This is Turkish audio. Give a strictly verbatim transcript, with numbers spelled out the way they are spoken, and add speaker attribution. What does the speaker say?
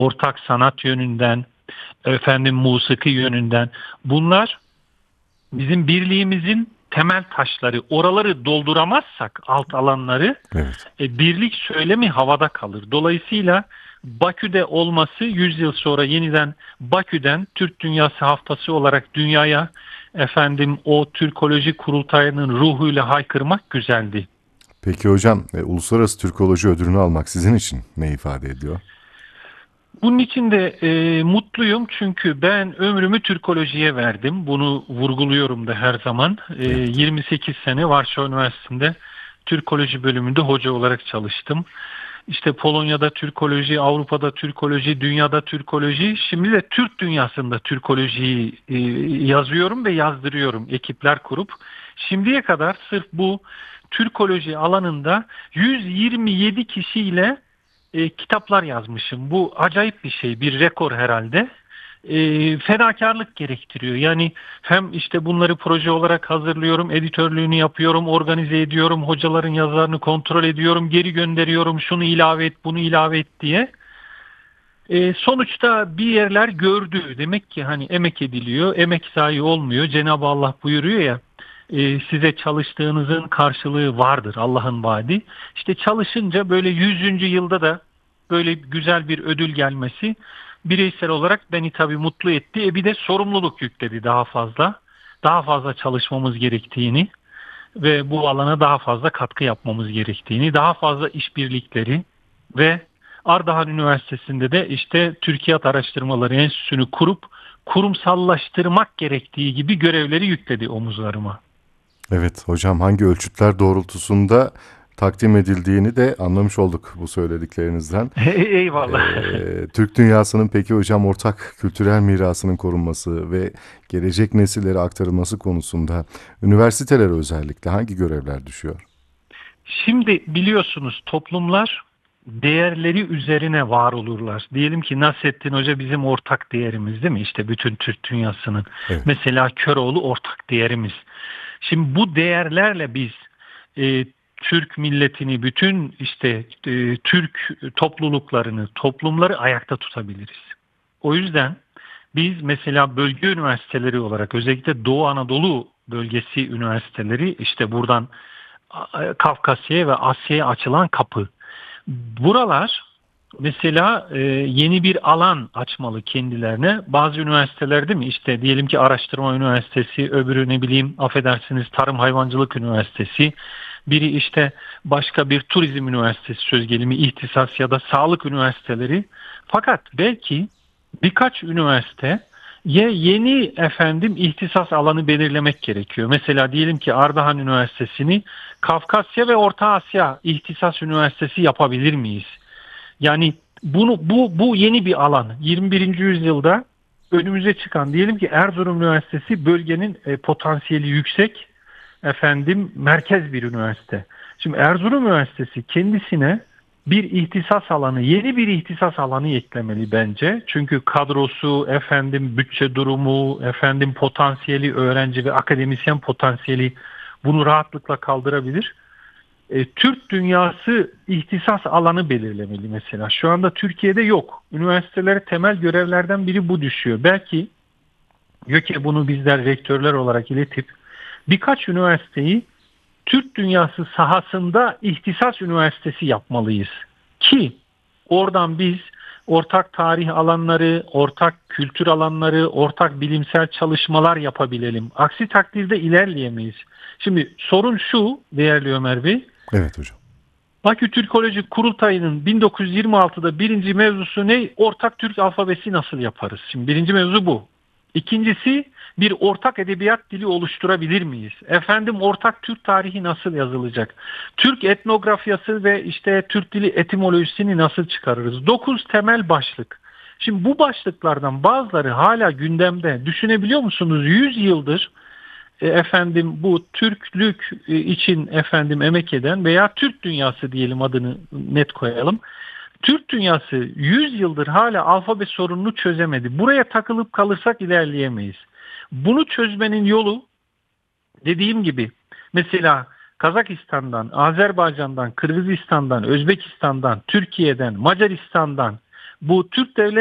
Speaker 1: ortak sanat yönünden, efendim musiki yönünden. Bunlar bizim birliğimizin temel taşları. Oraları dolduramazsak alt alanları
Speaker 2: Evet.
Speaker 1: e, birlik söylemi havada kalır. Dolayısıyla Bakü'de olması yüz yıl sonra yeniden Bakü'den Türk Dünyası Haftası olarak dünyaya efendim o Türkoloji kurultayının ruhuyla haykırmak güzeldi.
Speaker 2: Peki hocam, e, Uluslararası Türkoloji Ödülünü almak sizin için ne ifade ediyor?
Speaker 1: Bunun için de e, mutluyum çünkü ben ömrümü Türkolojiye verdim. Bunu vurguluyorum da her zaman. E,
Speaker 2: Evet.
Speaker 1: yirmi sekiz sene Varşova Üniversitesi'nde Türkoloji bölümünde hoca olarak çalıştım. İşte Polonya'da Türkoloji, Avrupa'da Türkoloji, dünyada Türkoloji. Şimdi de Türk dünyasında Türkolojiyi e, yazıyorum ve yazdırıyorum ekipler kurup. Şimdiye kadar sırf bu Türkoloji alanında yüz yirmi yedi kişiyle e, kitaplar yazmışım. Bu acayip bir şey, bir rekor herhalde. E, fedakarlık gerektiriyor. Yani hem işte bunları proje olarak hazırlıyorum, editörlüğünü yapıyorum, organize ediyorum, hocaların yazılarını kontrol ediyorum, geri gönderiyorum, şunu ilave et, bunu ilave et diye. E, sonuçta bir yerler gördü. Demek ki hani emek ediliyor, emek zayi olmuyor. Cenab-ı Allah buyuruyor ya, e, size çalıştığınızın karşılığı vardır, Allah'ın vaadi. İşte çalışınca böyle yüzüncü yılda da böyle güzel bir ödül gelmesi bireysel olarak beni tabii mutlu etti. E bir de sorumluluk yükledi daha fazla. Daha fazla çalışmamız gerektiğini ve bu alana daha fazla katkı yapmamız gerektiğini, daha fazla işbirlikleri ve Ardahan Üniversitesi'nde de işte TÜRKİAD Araştırmaları Enstitüsü'nü kurup kurumsallaştırmak gerektiği gibi görevleri yükledi omuzlarıma.
Speaker 2: Evet hocam, hangi ölçütler doğrultusunda takdim edildiğini de anlamış olduk bu söylediklerinizden.
Speaker 1: Eyvallah.
Speaker 2: Ee, Türk dünyasının peki hocam ortak kültürel mirasının korunması ve gelecek nesillere aktarılması konusunda üniversitelere özellikle hangi görevler düşüyor?
Speaker 1: Şimdi biliyorsunuz toplumlar değerleri üzerine var olurlar. Diyelim ki Nasrettin Hoca bizim ortak değerimiz değil mi? İşte bütün Türk dünyasının.
Speaker 2: Evet.
Speaker 1: Mesela Köroğlu ortak değerimiz. Şimdi bu değerlerle biz e, Türk milletini, bütün işte e, Türk topluluklarını, toplumları ayakta tutabiliriz. O yüzden biz mesela bölge üniversiteleri olarak özellikle Doğu Anadolu bölgesi üniversiteleri işte buradan Kafkasya'ya ve Asya'ya açılan kapı. Buralar mesela e, yeni bir alan açmalı kendilerine. Bazı üniversiteler değil mi? İşte diyelim ki Araştırma Üniversitesi, öbürü ne bileyim affedersiniz Tarım Hayvancılık Üniversitesi, biri işte başka bir turizm üniversitesi söz gelimi ihtisas ya da sağlık üniversiteleri. Fakat belki birkaç üniversite ye yeni efendim ihtisas alanı belirlemek gerekiyor. Mesela diyelim ki Ardahan Üniversitesi'ni Kafkasya ve Orta Asya İhtisas Üniversitesi yapabilir miyiz? Yani bunu bu bu yeni bir alan. yirmi birinci yüzyılda önümüze çıkan diyelim ki Erzurum Üniversitesi bölgenin e, potansiyeli yüksek efendim merkez bir üniversite. Şimdi Erzurum Üniversitesi kendisine bir ihtisas alanı, yeni bir ihtisas alanı eklemeli bence. Çünkü kadrosu, efendim bütçe durumu, efendim potansiyeli, öğrenci ve akademisyen potansiyeli bunu rahatlıkla kaldırabilir. E, Türk dünyası ihtisas alanı belirlemeli mesela. Şu anda Türkiye'de yok. Üniversitelere temel görevlerden biri bu düşüyor. Belki YÖK'e bunu bizler rektörler olarak iletip birkaç üniversiteyi Türk dünyası sahasında ihtisas üniversitesi yapmalıyız. Ki oradan biz ortak tarih alanları, ortak kültür alanları, ortak bilimsel çalışmalar yapabilelim. Aksi takdirde ilerleyemeyiz. Şimdi sorun şu değerli Ömer Bey.
Speaker 2: Evet hocam.
Speaker 1: Bakü Türkoloji Kurultayı'nın bin dokuz yüz yirmi altıda birinci mevzusu ne? Ortak Türk alfabesi nasıl yaparız? Şimdi birinci mevzu bu. İkincisi bir ortak edebiyat dili oluşturabilir miyiz? Efendim ortak Türk tarihi nasıl yazılacak? Türk etnografyası ve işte Türk dili etimolojisini nasıl çıkarırız? Dokuz temel başlık. Şimdi bu başlıklardan bazıları hala gündemde. Düşünebiliyor musunuz? Yüz yıldır e, efendim bu Türklük e, için efendim emek eden veya Türk dünyası diyelim adını net koyalım. Türk dünyası yüz yıldır hala alfabe sorununu çözemedi. Buraya takılıp kalırsak ilerleyemeyiz. Bunu çözmenin yolu dediğim gibi mesela Kazakistan'dan, Azerbaycan'dan, Kırgızistan'dan, Özbekistan'dan, Türkiye'den, Macaristan'dan Bu Türk devlet